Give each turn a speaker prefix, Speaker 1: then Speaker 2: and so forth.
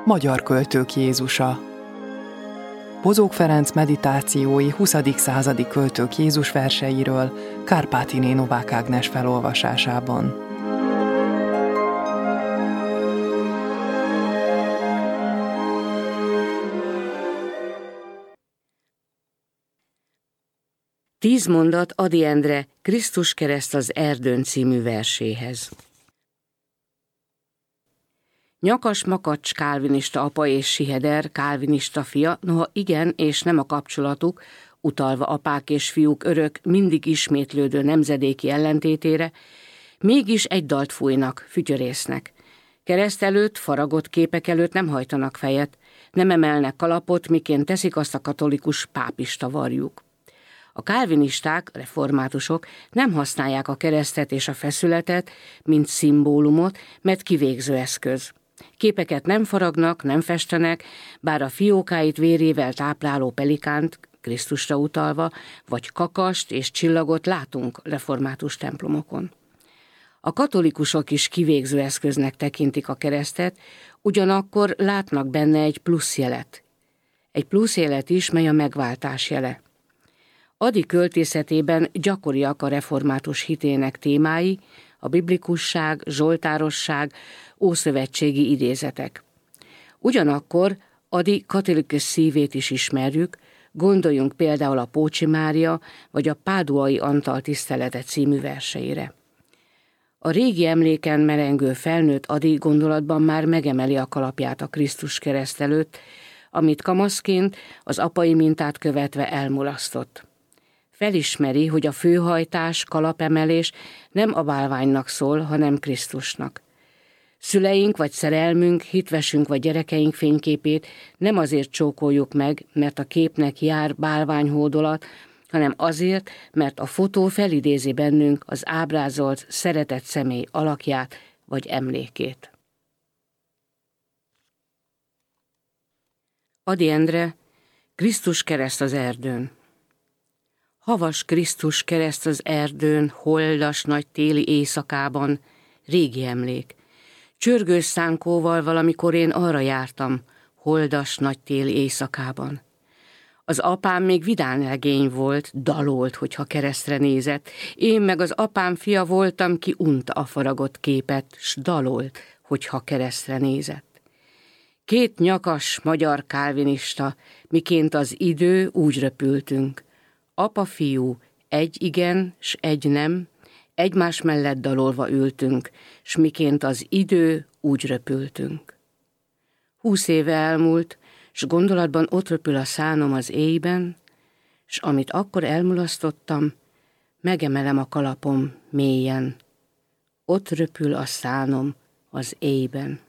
Speaker 1: Magyar költők Jézusa. Bozók Ferenc meditációi 20. századi költők Jézus verseiről Kárpátiné Novák Ágnes felolvasásában.
Speaker 2: Tíz mondat Ady Endre Krisztus kereszt az erdőn című verséhez. Nyakas Makacs kálvinista apa és Siheder kálvinista fia, noha igen és nem a kapcsolatuk, utalva apák és fiúk örök, mindig ismétlődő nemzedéki ellentétére, mégis egy dalt fújnak, fütyörésznek. Kereszt előtt, faragott képek előtt nem hajtanak fejet, nem emelnek kalapot, miként teszik azt a katolikus pápista varjuk. A kálvinisták, reformátusok nem használják a keresztet és a feszületet, mint szimbólumot, mert kivégző eszköz. Képeket nem faragnak, nem festenek, bár a fiókáit vérével tápláló pelikánt, Krisztusra utalva, vagy kakast és csillagot látunk református templomokon. A katolikusok is kivégző eszköznek tekintik a keresztet, ugyanakkor látnak benne egy pluszjelet. Egy pluszjelet is, mely a megváltás jele. Ady költészetében gyakoriak a református hitének témái, a biblikusság, zsoltárosság, ószövetségi idézetek. Ugyanakkor Ady katolikus szívét is ismerjük, gondoljunk például a Pócsi Mária vagy a Páduai Antal tisztelete című verseire. A régi emléken merengő felnőtt Ady gondolatban már megemeli a kalapját a Krisztus kereszt előtt, amit kamaszként az apai mintát követve elmulasztott. Felismeri, hogy a főhajtás, kalapemelés nem a bálványnak szól, hanem Krisztusnak. Szüleink vagy szerelmünk, hitvesünk vagy gyerekeink fényképét nem azért csókoljuk meg, mert a képnek jár bálványhódolat, hanem azért, mert a fotó felidézi bennünk az ábrázolt, szeretett személy alakját vagy emlékét. Ady Endre, Krisztus kereszt az erdőn. Havas Krisztus kereszt az erdőn, holdas nagy téli éjszakában, régi emlék. Csörgős szánkóval valamikor én arra jártam, holdas nagy téli éjszakában. Az apám még vidám legény volt, dalolt, hogyha keresztre nézett. Én meg az apám fia voltam, ki unta a faragott képet, s dalolt, hogyha keresztre nézett. Két nyakas magyar kálvinista, miként az idő, úgy röpültünk. Apa-fiú, egy igen, s egy nem, egymás mellett dalolva ültünk, s miként az idő, úgy röpültünk. 20 éve elmúlt, s gondolatban ott röpül a szánom az éjben, s amit akkor elmulasztottam, megemelem a kalapom mélyen. Ott röpül a szánom az éjben.